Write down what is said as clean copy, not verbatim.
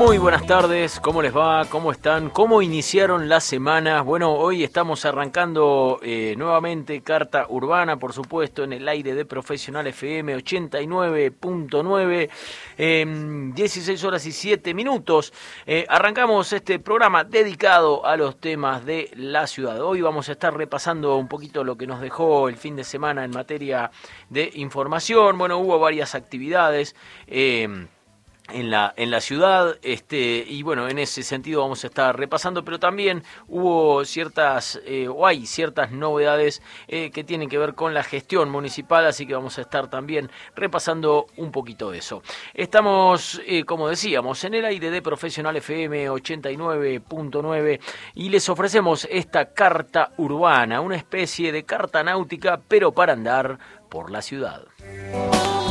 Muy buenas tardes, ¿cómo les va? ¿Cómo están? ¿Cómo iniciaron la semana? Bueno, hoy estamos arrancando nuevamente Carta Urbana, por supuesto, en el aire de Profesional FM 89.9, 16 horas y 7 minutos. Arrancamos este programa dedicado a los temas de la ciudad. Hoy vamos a estar repasando un poquito lo que nos dejó el fin de semana en materia de información. Bueno, hubo varias actividades en la ciudad, y bueno, en ese sentido vamos a estar repasando, pero también hubo hay ciertas novedades que tienen que ver con la gestión municipal, así que vamos a estar también repasando un poquito de eso. Estamos, como decíamos, en el aire de Profesional FM 89.9 y les ofrecemos esta carta urbana, una especie de carta náutica, pero para andar por la ciudad.